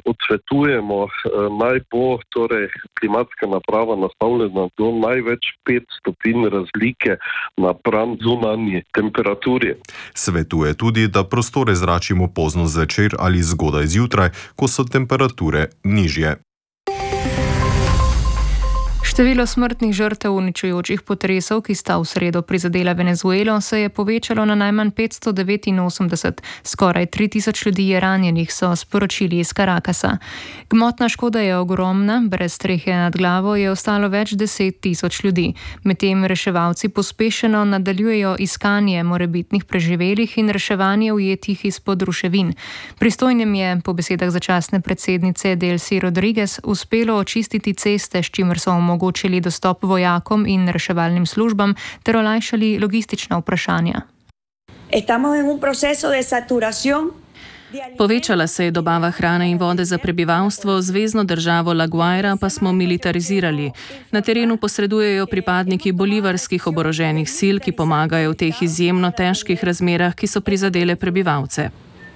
odsvetujemo, naj bo torej klimatska naprava nastavljena do največ 5 stopinj razlike napram zunanji temperaturi. Svetuje tudi, da prostore zračimo pozno zvečer ali zgodaj zjutraj, ko so temperature nižje. Število smrtnih žrtev uničujočih potresov, ki sta v sredo prizadela Venezuelo, se je povečalo na najmanj 589. Skoraj 3000 ljudi je ranjenih, so sporočili iz Carakasa. Gmotna škoda je ogromna, brez strehe nad glavo je ostalo več 10 000 ljudi. Medtem reševalci pospešeno nadaljujejo iskanje morebitnih preživelih in reševanje ujetih izpod ruševin. Pristojnim je, po besedah začasne predsednice Delcy Rodriguez, uspelo očistiti ceste, s čimer so omogočili dostop vojakom in reševalnim službam ter olajšali logistična vprašanja. Povečala se je dobava hrane in vode za prebivalstvo, zvezno državo La Guaira pa smo militarizirali. Na terenu posredujejo pripadniki bolivarskih oboroženih sil, ki pomagajo v teh izjemno težkih razmerah, ki so prizadele prebivalce.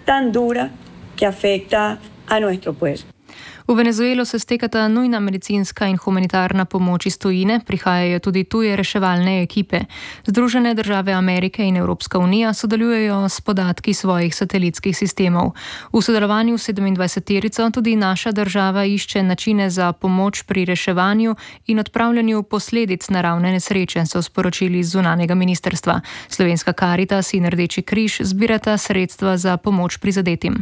V Venezuelo se stekata nujna medicinska in humanitarna pomoč iz tujine, prihajajo tudi tuje reševalne ekipe. Združene države Amerike in Evropska unija sodelujejo s podatki svojih satelitskih sistemov. V sodelovanju s 27-terico tudi naša država išče načine za pomoč pri reševanju in odpravljanju posledic naravne nesreče, so sporočili z zunanjega ministrstva. Slovenska Karitas in Rdeči križ zbirata sredstva za pomoč prizadetim.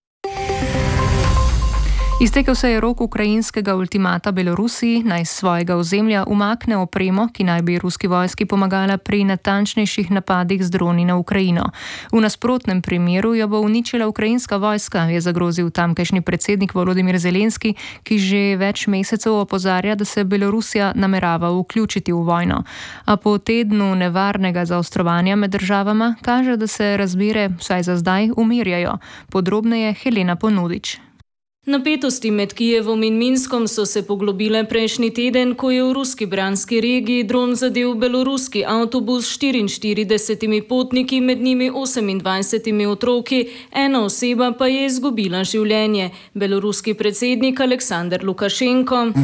Iztekel se je rok ukrajinskega ultimata Belorusiji, naj s svojega ozemlja umakne opremo, ki naj bi ruski vojski pomagala pri natančnejših napadih z droni na Ukrajino. V nasprotnem primeru jo bo uničila ukrajinska vojska, je zagrozil tamkajšnji predsednik Volodymyr Zelenski, ki že več mesecev opozarja, da se Belorusija namerava vključiti v vojno. A po tednu nevarnega zaostrovanja med državama kaže, da se razmere vsaj za zdaj umirjajo. Podrobneje Helena Ponudič. Napetosti med Kijevom in Minskom so se poglobile prejšnji teden, ko je v ruski Brjanski regiji dron zadel beloruski avtobus s 44 potniki, med njimi 28 otroki, ena oseba pa je izgubila življenje. Beloruski predsednik Aleksandar Lukašenko: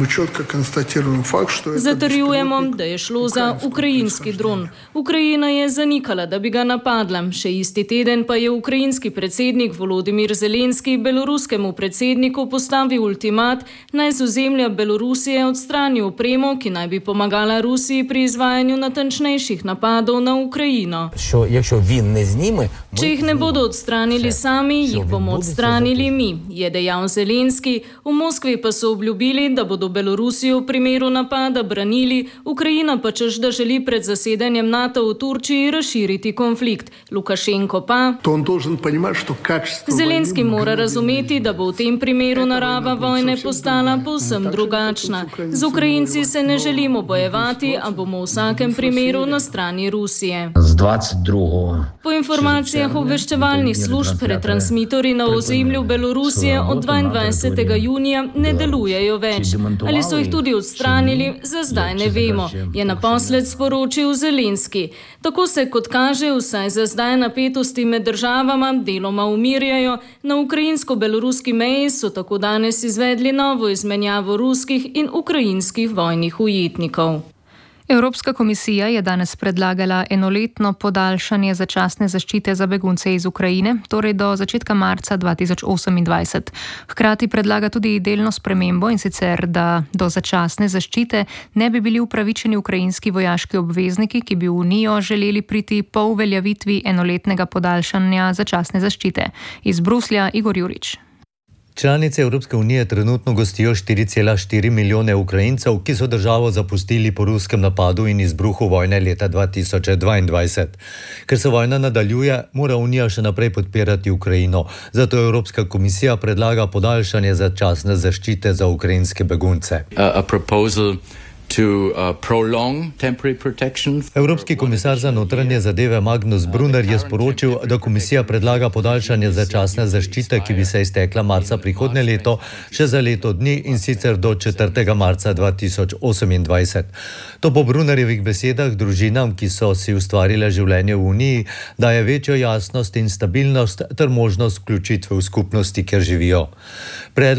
Zatrjujemo, da je šlo za ukrajinski dron. Ukrajina je zanikala, da bi ga napadla. Še isti teden pa je ukrajinski predsednik Volodymyr Zelenski beloruskemu predsedniku postavil ultimat, naj z ozemlja Belorusije odstrani opremo, ki naj bi pomagala Rusiji pri izvajanju natančnejših napadov na Ukrajino. Če jih ne bodo odstranili sami, jih bomo odstranili mi, je dejal Zelenski. V Moskvi pa so obljubili, da bodo Belorusijo v primeru napada branili, Ukrajina pa češ, da želi pred zasedanjem NATO v Turčiji razširiti konflikt. Lukašenko pa: Zelenski mora razumeti, da bo v tem primeru narava vojne postala povsem drugačna. Z Ukrajinci se ne želimo bojevati, a bomo v vsakem primeru na strani Rusije. Po informacijah obveščevalnih služb retransmitorji na ozemlju Belorusije od 22. junija ne delujejo več. Ali so jih tudi odstranili, za zdaj ne vemo, je naposled sporočil Zelenski. Tako se, kot kaže, vsaj za zdaj napetosti med državama deloma umirjajo. Na ukrajinsko-beloruski meji so tako danes izvedli novo izmenjavo ruskih in ukrajinskih vojnih ujetnikov. Evropska komisija je danes predlagala enoletno podaljšanje začasne zaščite za begunce iz Ukrajine, torej do začetka marca 2028. Hkrati predlaga tudi delno spremembo, in sicer, da do začasne zaščite ne bi bili upravičeni ukrajinski vojaški obvezniki, ki bi v Unijo želeli priti po uveljavitvi enoletnega podaljšanja začasne zaščite. Iz Bruslja Igor Jurič. Članice Evropske unije trenutno gostijo 4,4 milijone Ukrajincev, ki so državo zapustili po ruskem napadu in izbruhu vojne leta 2022. Ker se vojna nadaljuje, mora Unija še naprej podpirati Ukrajino. Zato Evropska komisija predlaga podaljšanje začasne zaščite za ukrajinske begunce. Evropski komisar za notranje zadeve Magnus Brunner je sporočil, da komisija predlaga podaljšanje začasne zaščite, ki bi se iztekla marca prihodnje leto, še za leto dni, in sicer do 4. marca 2028. To po Brunnerjevih besedah družinam, ki so si ustvarile življenje v Uniji, daje večjo jasnost in stabilnost ter možnost vključitve v skupnosti, kjer živijo.